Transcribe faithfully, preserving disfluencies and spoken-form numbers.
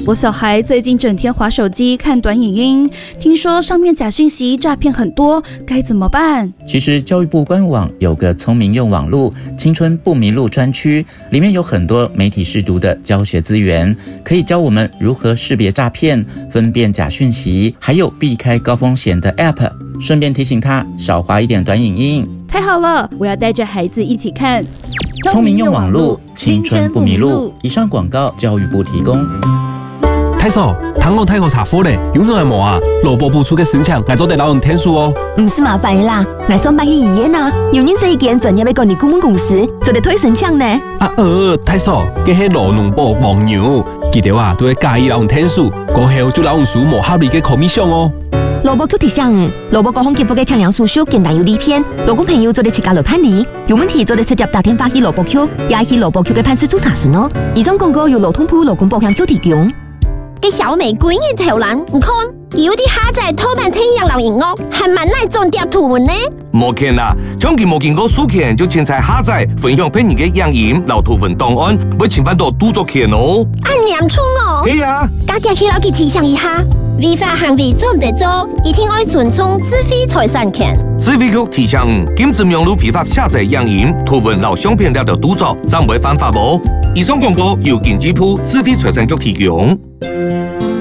我小孩最近整天滑手机看短影音，听说上面假讯息诈骗很多，该怎么办？ 其实教育部官网有个聪明用网路青春不迷路专区，里面有很多媒体识读的教学资源，可以教我们如何识别诈骗、分辨假讯息，还有避开高风险的 App。顺便提醒他少滑一点短影音。 太好了，我要带着孩子一起看。 聪明用网路，青春不迷路。以上广告，教育部提供。 太嫂，糖果太好查甫咧，有啥冇啊？萝卜部出嘅申请，我做得老人天数哦。 唔是麻烦啦，我上班去医院啊，有认识一间专业嘅管理顾问公司，做得推申请呢。 啊呃，太嫂，佢係羅農部黃牛，記得啊，都係介意老人天數，過後就老人數無合理嘅 commission 哦。 蘿蔔 Q 提醒，蘿蔔各項業務嘅測量叔叔簡單有利片，勞工朋友做得設價來判理，有問題做得直接打電話去蘿蔔 Q， 也去蘿蔔 Q 嘅辦事處查詢哦。以上廣告由勞通部勞工保險局提供。 嘅小美鬼嘅頭人，唔看，有啲蝦仔偷辦天陽樓營屋，係咪乃重點圖文呢？ 冇見啦，將佢冇見過書權就凊彩蝦仔分享俾人嘅影音、留圖文檔案，會侵犯到著作權哦。 按嚴重哦。 係啊， 家家去老佢提醒一下，違法行為做唔得做，一定愛尊重智慧財產權。 智慧局提醒，禁止用路非法下載影音、圖文留相片了的著作，暫會犯法無？以上廣告由經濟部智慧財產局提供。